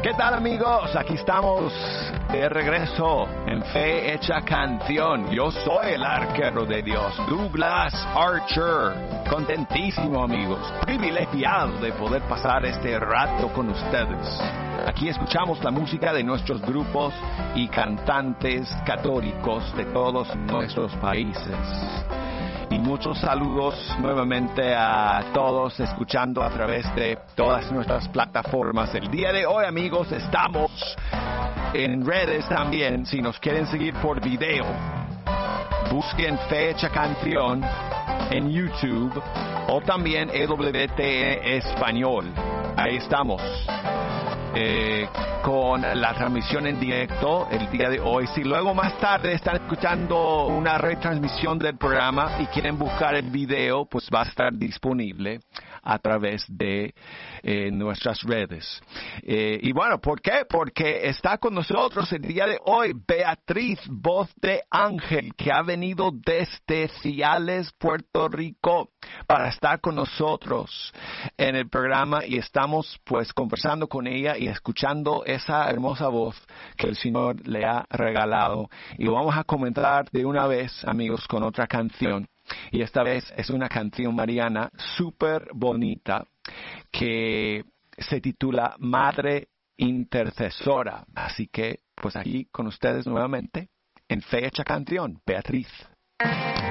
¿Qué tal, amigos? Aquí estamos de regreso en Fe Hecha Canción. Yo soy el arquero de Dios, Douglas Archer. Contentísimo, amigos. Privilegiado de poder pasar este rato con ustedes. Aquí escuchamos la música de nuestros grupos y cantantes católicos de todos nuestros países. Y muchos saludos nuevamente a todos escuchando a través de todas nuestras plataformas. El día de hoy, amigos, estamos en redes también. Si nos quieren seguir por video, busquen Fecha Canción en YouTube o también EWTN Español. Ahí estamos. Con la transmisión en directo el día de hoy. Si luego más tarde están escuchando una retransmisión del programa y quieren buscar el video, pues va a estar disponible a través de nuestras redes. Y bueno, ¿por qué? Porque está con nosotros el día de hoy Beatriz, voz de ángel, que ha venido desde Ciales, Puerto Rico, para estar con nosotros en el programa, y estamos pues conversando con ella y escuchando esa hermosa voz que el Señor le ha regalado. Y vamos a comentar de una vez, amigos, con otra canción. Y esta vez es una canción mariana súper bonita que se titula Madre Intercesora. Así que, pues aquí con ustedes nuevamente en Fecha Canción, Beatriz.